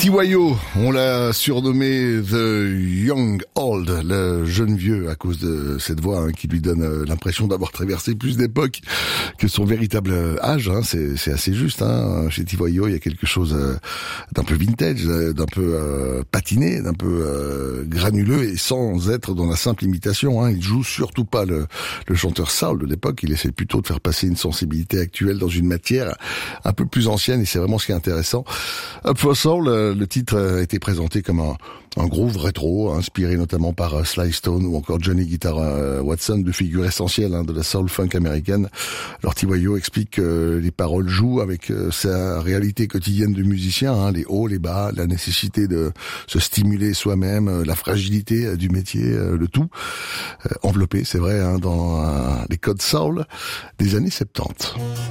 T.Y.O., on l'a surnommé The Young Old, le jeune vieux, à cause de cette voix qui lui donne l'impression d'avoir traversé plus d'époques que son véritable âge. C'est assez juste. Chez T.Y.O., il y a quelque chose d'un peu vintage, d'un peu patiné, d'un peu granuleux, et sans être dans la simple imitation. Il joue surtout pas le chanteur soul de l'époque. Il essaie plutôt de faire passer une sensibilité actuelle dans une matière un peu plus ancienne, et c'est vraiment ce qui est intéressant. Up for Soul, le titre a été présenté comme un groove rétro, inspiré notamment par Sly Stone ou encore Johnny Guitar Watson, deux figures essentielles de la soul funk américaine. Alors T.Y.O. explique que les paroles jouent avec sa réalité quotidienne de musicien, les hauts, les bas, la nécessité de se stimuler soi-même, la fragilité du métier, le tout enveloppé, c'est vrai, dans les codes soul des années 70.